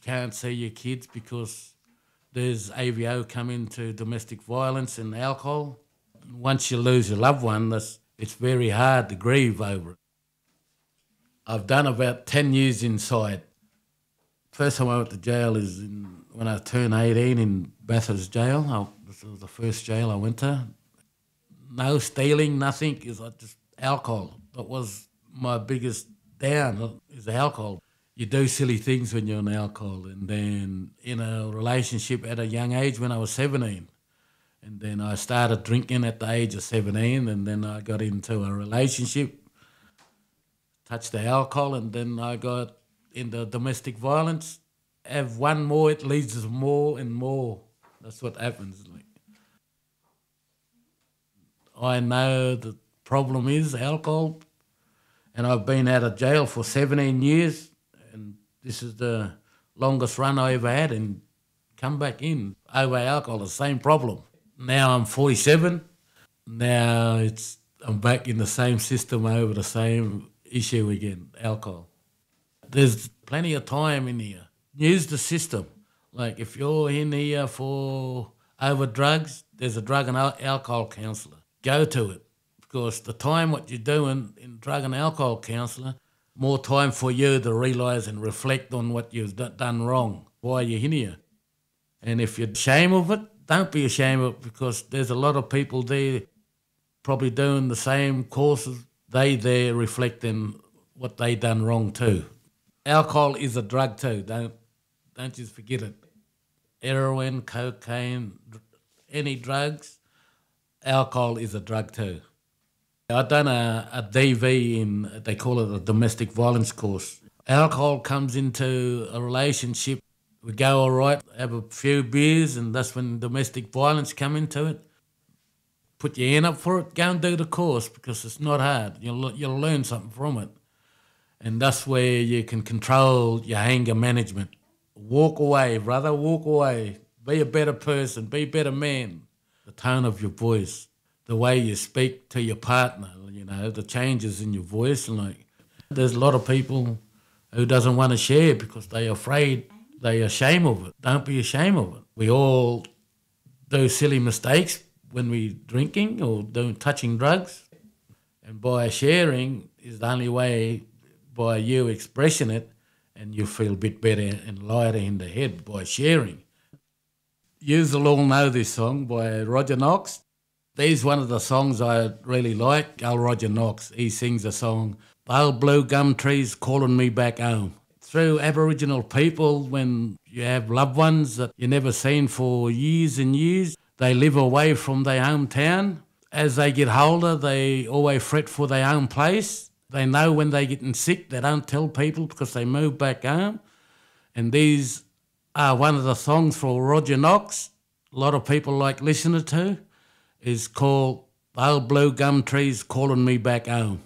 can't see your kids because there's AVO coming to domestic violence and alcohol. Once you lose your loved one, it's very hard to grieve over it. I've done about 10 years inside. First time I went to jail is when I turned 18 in Bathurst Jail. This was the first jail I went to. No stealing, nothing. It's just alcohol. That was my biggest down, is alcohol. You do silly things when you're on alcohol. And then in a relationship at a young age when I was 17. And then I started drinking at the age of 17, and then I got into a relationship, touched the alcohol, and then I got into domestic violence. Have one more, it leads to more and more. That's what happens. I know the problem is alcohol, and I've been out of jail for 17 years, and this is the longest run I ever had, and come back in over alcohol, the same problem. Now I'm 47. Now I'm back in the same system over the same issue again, alcohol. There's plenty of time in here. Use the system. Like if you're in here for over drugs, there's a drug and alcohol counsellor. Go to it, because the time what you're doing in drug and alcohol counsellor, more time for you to realise and reflect on what you've done wrong, why you're in here. And if you're ashamed of it, don't be ashamed of it, because there's a lot of people there probably doing the same courses. They there reflecting what they done wrong too. Alcohol is a drug too. Don't just forget it. Heroin, cocaine, any drugs, alcohol is a drug too. I've done a DV in, they call it a domestic violence course. Alcohol comes into a relationship. We go all right, have a few beers, and that's when domestic violence come into it. Put your hand up for it, go and do the course, because it's not hard. You'll learn something from it. And that's where you can control your anger management. Walk away, brother, walk away. Be a better person, be a better man. The tone of your voice, the way you speak to your partner, the changes in your voice. There's a lot of people who doesn't want to share because they're afraid. They're ashamed of it. Don't be ashamed of it. We all do silly mistakes when we're drinking or touching drugs. And by sharing is the only way, by you expressing it, and you feel a bit better and lighter in the head by sharing. You'll all know this song by Roger Knox. This is one of the songs I really like. Roger Knox, he sings a song, "Pale blue gum trees calling me back home." Through Aboriginal people, when you have loved ones that you never seen for years and years, they live away from their hometown. As they get older, they always fret for their own place. They know when they're getting sick, they don't tell people because they move back home. And these are one of the songs for Roger Knox, a lot of people like listening to, is called "Pale blue gum trees calling me back home."